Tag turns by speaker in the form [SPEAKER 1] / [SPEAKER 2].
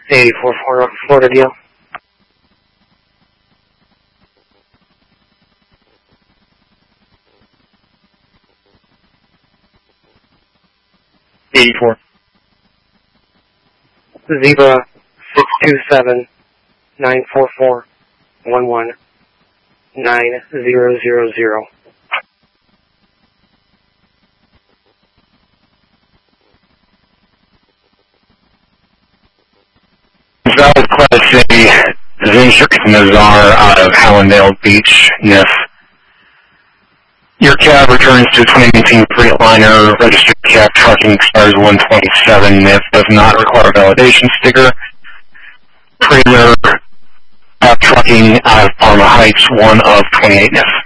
[SPEAKER 1] 84 Florida deal. Zebra 627-944-119-000.
[SPEAKER 2] Valid Class A, Zinchik Nazar out of Hallandale Beach, NIF. Your cab returns to 2019 Freightliner, registered cab trucking expires 127, NIF, does not require validation sticker. Trailer, cab trucking out of Parma Heights, 1 of 28 NIF.